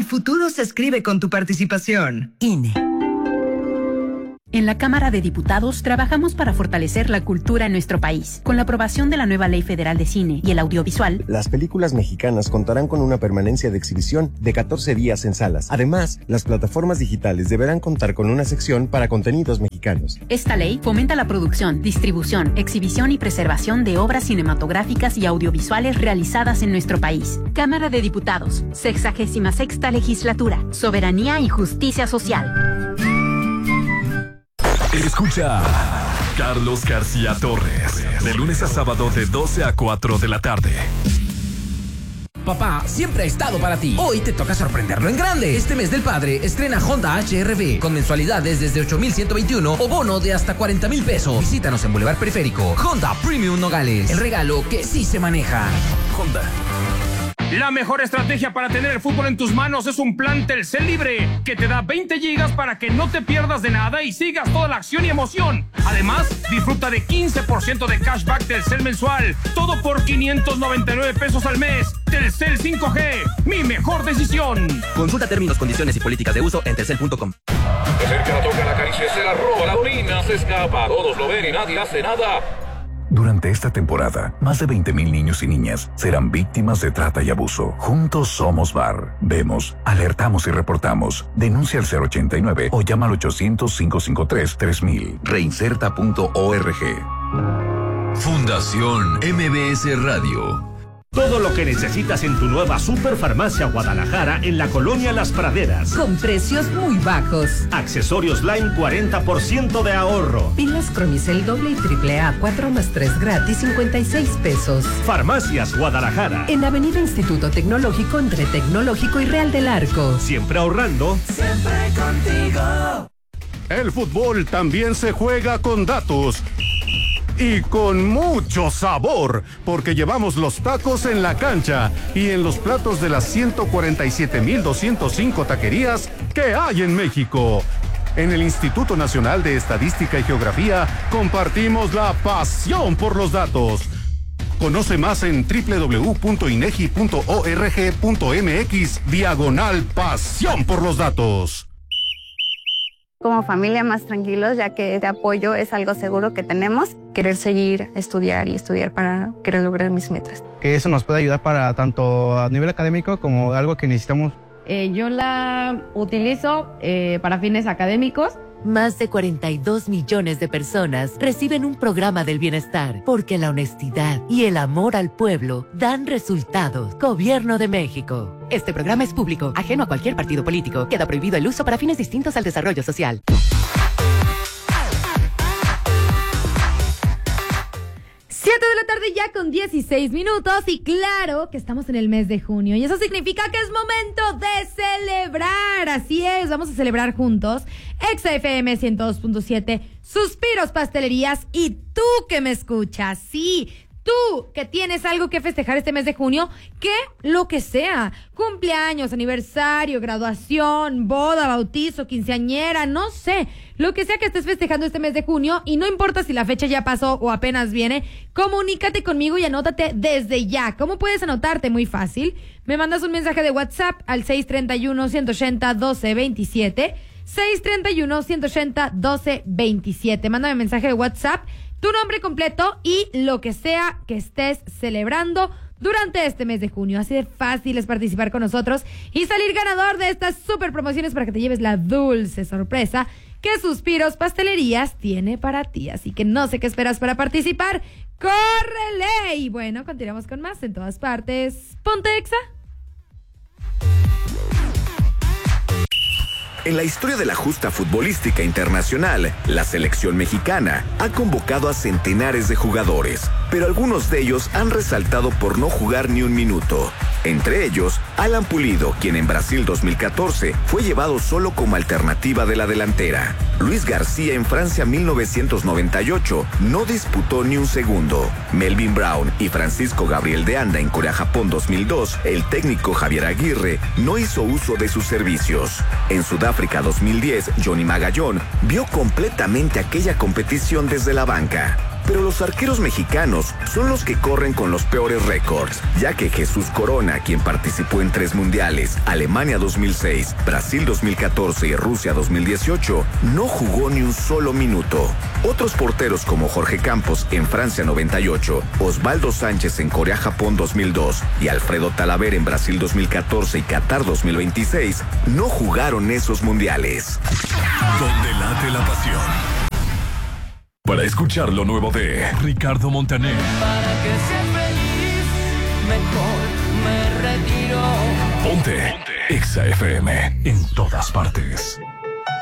futuro se escribe con tu participación. INE. En la Cámara de Diputados trabajamos para fortalecer la cultura en nuestro país. Con la aprobación de la nueva Ley Federal de Cine y el Audiovisual, las películas mexicanas contarán con una permanencia de exhibición de 14 días en salas. Además, las plataformas digitales deberán contar con una sección para contenidos mexicanos. Esta ley fomenta la producción, distribución, exhibición y preservación de obras cinematográficas y audiovisuales realizadas en nuestro país. Cámara de Diputados, 66ª Legislatura, Soberanía y Justicia Social. Escucha Carlos García Torres, de lunes a sábado de 12 a 4 de la tarde. Papá siempre ha estado para ti. Hoy te toca sorprenderlo en grande. Este mes del padre estrena Honda HR-V con mensualidades desde 8,121 o bono de hasta 40,000 pesos. Visítanos en Boulevard Periférico. Honda Premium Nogales. El regalo que sí se maneja. Honda. La mejor estrategia para tener el fútbol en tus manos es un plan Telcel Libre, que te da 20 gigas para que no te pierdas de nada y sigas toda la acción y emoción. Además, disfruta de 15% de cashback Telcel mensual, todo por 599 pesos al mes. Telcel 5G, mi mejor decisión. Consulta términos, condiciones y políticas de uso en telcel.com. Se acerca, la toca, la acaricia, se la roba, la orina, se escapa, todos lo ven y nadie hace nada. Durante esta temporada, más de 20,000 niños y niñas serán víctimas de trata y abuso. Juntos somos VAR. Vemos, alertamos y reportamos. Denuncia al 089 o llama al 800-553-3000. Reinserta.org. Fundación MBS Radio. Todo lo que necesitas en tu nueva Superfarmacia Guadalajara en la colonia Las Praderas. Con precios muy bajos. Accesorios Line 40% de ahorro. Pilas Cromicel doble y triple A 4 más 3 gratis 56 pesos. Farmacias Guadalajara. En Avenida Instituto Tecnológico entre Tecnológico y Real del Arco. Siempre ahorrando. Siempre contigo. El fútbol también se juega con datos. Y con mucho sabor, porque llevamos los tacos en la cancha y en los platos de las 147,205 taquerías que hay en México. En el Instituto Nacional de Estadística y Geografía compartimos la pasión por los datos. Conoce más en www.inegi.org.mx/pasión por los datos. Como familia más tranquilos, ya que este apoyo es algo seguro que tenemos. Querer seguir, estudiar para querer lograr mis metas. Que eso nos puede ayudar para tanto a nivel académico como algo que necesitamos. Yo la utilizo para fines académicos. Más de 42 millones de personas reciben un programa del bienestar porque la honestidad y el amor al pueblo dan resultados. Gobierno de México. Este programa es público, ajeno a cualquier partido político. Queda prohibido el uso para fines distintos al desarrollo social. 7 de la tarde ya con 16 minutos y claro que estamos en el mes de junio y eso significa que es momento de celebrar. Así es, vamos a celebrar juntos. Exa FM 102.7, Suspiros Pastelerías y tú que me escuchas, sí, tú que tienes algo que festejar este mes de junio, que lo que sea, cumpleaños, aniversario, graduación, boda, bautizo, quinceañera, no sé, lo que sea que estés festejando este mes de junio y no importa si la fecha ya pasó o apenas viene, comunícate conmigo y anótate desde ya. ¿Cómo puedes anotarte? Muy fácil. Me mandas un mensaje de WhatsApp al 631-180-1227, 631-180-1227. Mándame mensaje de WhatsApp, tu nombre completo y lo que sea que estés celebrando durante este mes de junio. Así de fácil es participar con nosotros y salir ganador de estas super promociones para que te lleves la dulce sorpresa que Suspiros Pastelerías tiene para ti. Así que no sé qué esperas para participar. ¡Córrele! Y bueno, continuamos con más en todas partes. Ponte Exa. En la historia de la justa futbolística internacional, la selección mexicana ha convocado a centenares de jugadores, pero algunos de ellos han resaltado por no jugar ni un minuto. Entre ellos, Alan Pulido, quien en Brasil 2014 fue llevado solo como alternativa de la delantera. Luis García en Francia 1998 no disputó ni un segundo. Melvin Brown y Francisco Gabriel de Anda en Corea-Japón 2002, el técnico Javier Aguirre no hizo uso de sus servicios. En Sudáfrica 2010, Johnny Magallón vio completamente aquella competición desde la banca. Pero los arqueros mexicanos son los que corren con los peores récords, ya que Jesús Corona, quien participó en 3 mundiales, Alemania 2006, Brasil 2014 y Rusia 2018, no jugó ni un solo minuto. Otros porteros como Jorge Campos en Francia 98, Osvaldo Sánchez en Corea-Japón 2002 y Alfredo Talavera en Brasil 2014 y Qatar 2026 no jugaron esos mundiales. Donde late la pasión. Para escuchar lo nuevo de Ricardo Montaner. Para que seas feliz, mejor me retiro. Ponte Exa FM en todas partes.